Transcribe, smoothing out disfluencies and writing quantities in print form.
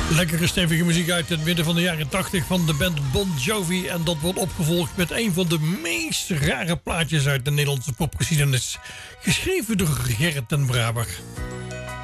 Lekkere stevige muziek uit het midden van de jaren 80 van de band Bon Jovi. En dat wordt opgevolgd met een van de meest rare plaatjes uit de Nederlandse popgeschiedenis. Geschreven door Gerrit ten Braber.